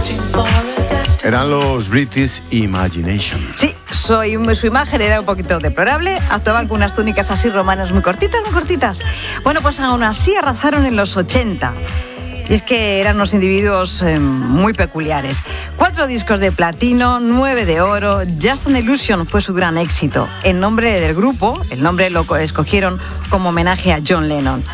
Eran los British Imagination. Sí, su imagen era un poquito deplorable. Actuaban con unas túnicas así romanas muy cortitas, muy cortitas. Bueno, pues aún así arrasaron en los 80. Y es que eran unos individuos muy peculiares. 4 discos de platino, 9 de oro. Just an Illusion fue su gran éxito. El nombre del grupo, el nombre lo escogieron como homenaje a John Lennon.